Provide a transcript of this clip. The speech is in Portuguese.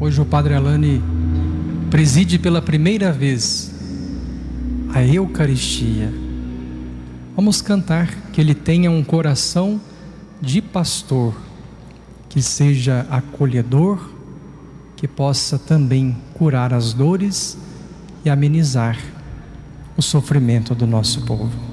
Hoje o Padre Alane preside pela primeira vez a Eucaristia. Vamos cantar que ele tenha um coração de pastor, que seja acolhedor, que possa também curar as dores e amenizar o sofrimento do nosso povo.